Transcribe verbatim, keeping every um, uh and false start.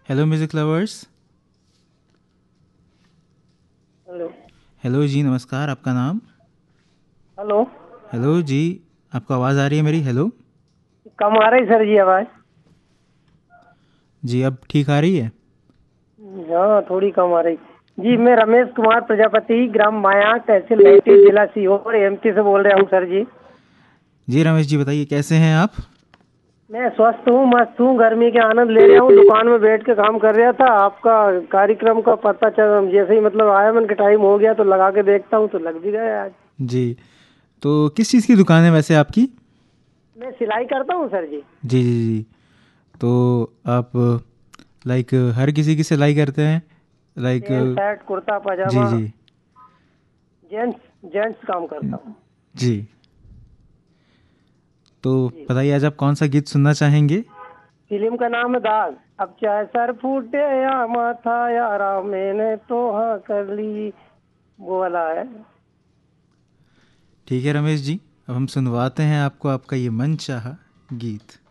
Hello music lovers. Hello. Hello जी, नमस्कार। आपका नाम? हेलो। हेलो जी। आपको आवाज़ आ रही है मेरी? हेलो। कम आ रही सर जी आवाज़? जी, अब ठीक आ रही है? हाँ, थोड़ी कम आ रही। जी, मैं रमेश कुमार प्रजापति, ग्राम माया, तहसील लहटी, जिला सीहोर, एमपी से बोल रहा हूँ सर जी। जी रमेश जी, बताइए कैसे हैं आप? मैं स्वस्थ हूँ, मस्त हूँ, गर्मी के आनंद ले रहा हूँ, दुकान में बैठ के काम कर रहा था। आपका कार्यक्रम का पता चल जैसे ही मतलब आया, मन के टाइम हो गया तो लगा के देखता हूँ, तो लग भी गया आज। जी, तो किस चीज़ की दुकान है वैसे आपकी? मैं सिलाई करता हूँ सर जी। जी जी जी। तो आप लाइक हर किसी की सिलाई करते हैं? लाइक। पैंट शर्ट कुर्ता जी पजामा। जी। जेंट्स जेंट्स काम करता हूँ। जी, तो जी। बताइए आज आप कौन सा गीत सुनना चाहेंगे? फिल्म का नाम है दाग। अब चाहे सर फूटे या माथा यारा, मैंने तो हाँ कर ली, वो वाला है। ठीक है रमेश जी, अब हम सुनवाते हैं आपको आपका ये मनचाहा गीत।